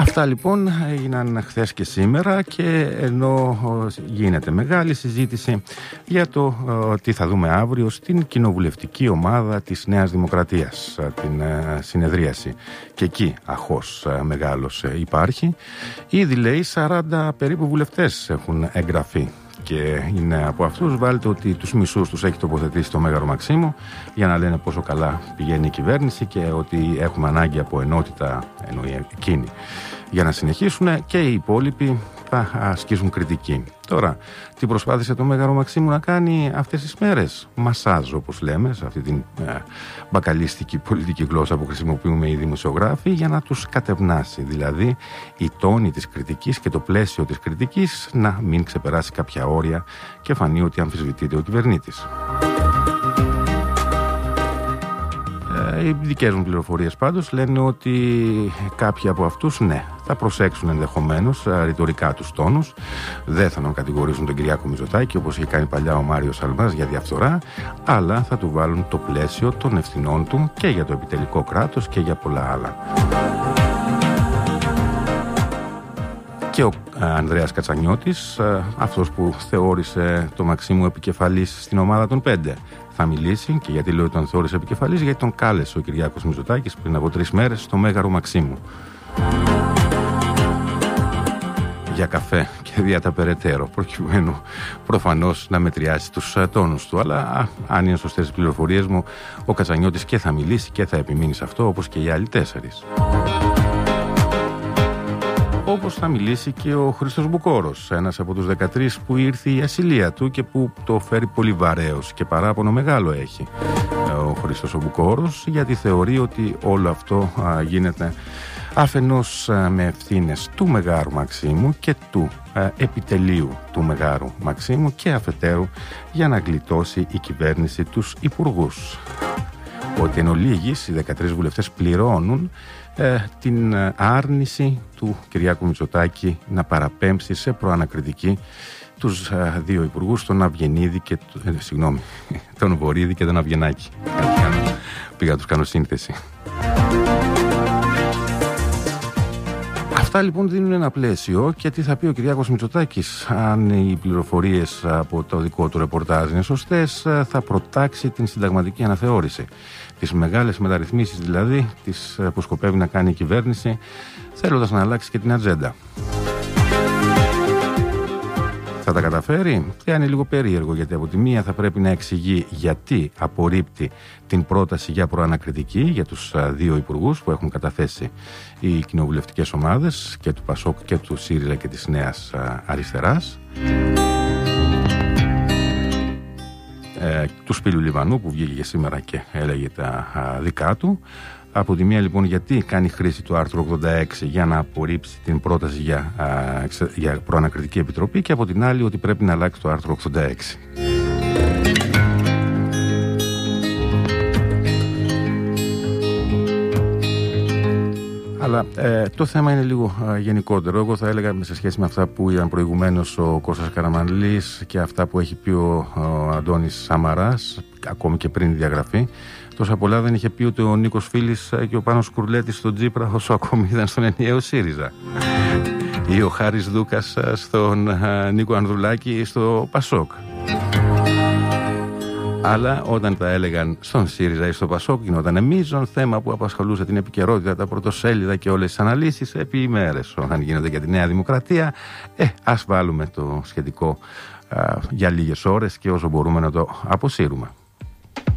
Αυτά λοιπόν έγιναν χθες και σήμερα, και ενώ γίνεται μεγάλη συζήτηση για το τι θα δούμε αύριο στην κοινοβουλευτική ομάδα της Νέας Δημοκρατίας, την συνεδρίαση, και εκεί αχώς μεγάλος υπάρχει. Ήδη λέει 40 περίπου βουλευτές έχουν εγγραφεί, και είναι από αυτούς, βάλτε ότι τους μισούς τους έχει τοποθετήσει το Μέγαρο Μαξίμου για να λένε πόσο καλά πηγαίνει η κυβέρνηση και ότι έχουμε ανάγκη από ενότητα, εννοεί εκείνη, για να συνεχίσουν, και οι υπόλοιποι θα ασκήσουν κριτική. Τώρα, τι προσπάθησε το Μέγαρο Μαξίμου να κάνει αυτές τις μέρες? Μασάζ, όπως λέμε, σε αυτή την μπακαλίστικη πολιτική γλώσσα που χρησιμοποιούμε οι δημοσιογράφοι, για να τους κατευνάσει. Δηλαδή, η τόνη της κριτικής και το πλαίσιο της κριτικής να μην ξεπεράσει κάποια όρια και φανεί ότι αμφισβητείται ο κυβερνήτης. Οι δικές μου πληροφορίες πάντως λένε ότι κάποιοι από αυτούς, ναι, θα προσέξουν ενδεχομένως ρητορικά τους τόνους, δεν θα τον κατηγορήσουν τον Κυριάκο Μητσοτάκη όπως είχε κάνει παλιά ο Μάριος Αλμάς για διαφθορά, αλλά θα του βάλουν το πλαίσιο των ευθυνών του και για το επιτελικό κράτος και για πολλά άλλα. Και ο Ανδρέας Κατσανιώτης, αυτός που θεώρησε το Μαξίμου επικεφαλής στην ομάδα των 5, θα μιλήσει. Και γιατί λέω ότι τον θεώρησε επικεφαλής? Γιατί τον κάλεσε ο Κυριάκος Μητσοτάκης πριν από 3 μέρες στο Μέγαρο Μαξίμου για καφέ και διάτα περαιτέρω, προκειμένου προφανώς να μετριάσει τους τόνους του. Αλλά αν είναι σωστές οι πληροφορίες μου, ο Κατσανιώτης και θα μιλήσει και θα επιμείνει σε αυτό, όπως και οι άλλοι 4. Όπως θα μιλήσει και ο Χρήστος Μπουκόρος, ένας από τους 13 που ήρθε η ασυλία του και που το φέρει πολύ βαρέως και παράπονο μεγάλο έχει ο Χρήστος ο Μπουκόρος, γιατί θεωρεί ότι όλο αυτό γίνεται αφενός με ευθύνες του Μεγάρου Μαξίμου και του επιτελείου του Μεγάρου Μαξίμου, και αφετέρου για να γλιτώσει η κυβέρνηση τους υπουργούς. Ότι εν ολίγης οι 13 βουλευτές πληρώνουν την άρνηση του Κυριάκου Μητσοτάκη να παραπέμψει σε προανακριτική τους 2 υπουργούς, τον Αυγενίδη και τον Βορίδη και τον Αυγενάκη. Πήγα να τους κάνω σύνθεση. Αυτά λοιπόν δίνουν ένα πλαίσιο, και τι θα πει ο Κυριάκος Μητσοτάκης, αν οι πληροφορίες από το δικό του ρεπορτάζ είναι σωστές, θα προτάξει την συνταγματική αναθεώρηση. Τις μεγάλες μεταρρυθμίσεις δηλαδή, τις που σκοπεύει να κάνει η κυβέρνηση, θέλοντας να αλλάξει και την ατζέντα. Θα τα καταφέρει? Είναι λίγο περίεργο, γιατί από τη μία θα πρέπει να εξηγεί γιατί απορρίπτει την πρόταση για προανακριτική για τους 2 υπουργούς που έχουν καταθέσει οι κοινοβουλευτικές ομάδες και του ΠΑΣΟΚ και του ΣΥΡΙΖΑ και της Νέας Αριστεράς, του Σπύλου Λιβανού που βγήκε και σήμερα και έλεγε τα δικά του. Από τη μία λοιπόν γιατί κάνει χρήση του άρθρου 86 για να απορρίψει την πρόταση για προανακριτική επιτροπή, και από την άλλη ότι πρέπει να αλλάξει το άρθρο 86. Αλλά το θέμα είναι λίγο γενικότερο. Εγώ θα έλεγα, σε σχέση με αυτά που είδαν προηγουμένως ο Κώστας Καραμανλής και αυτά που έχει πει ο Αντώνης Σαμαράς, ακόμη και πριν τη διαγραφή, τόσα πολλά δεν είχε πει ούτε ο Νίκος Φίλης και ο Πάνος Κουρλέτης στον Τσίπρα, όσο ακόμη ήταν στον ενιαίο ΣΥΡΙΖΑ, ή ο Χάρης Δούκας στον Νίκο Ανδρουλάκη στο ΠΑΣΟΚ. Αλλά όταν τα έλεγαν στον ΣΥΡΙΖΑ ή στο ΠΑΣΟΚ, γινόταν μείζον θέμα που απασχολούσε την επικαιρότητα, τα πρωτοσέλιδα και όλες τις αναλύσεις επί ημέρες. Όταν γίνεται για τη Νέα Δημοκρατία, ας βάλουμε το σχετικό για λίγες ώρες και όσο μπορούμε να το αποσύρουμε.